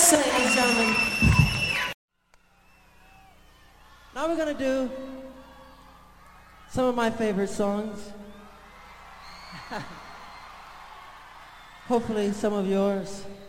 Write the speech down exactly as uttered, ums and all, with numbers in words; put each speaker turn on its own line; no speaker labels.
Yes, ladies and gentlemen. Now we're going to do some of my favorite songs. Hopefully some of yours.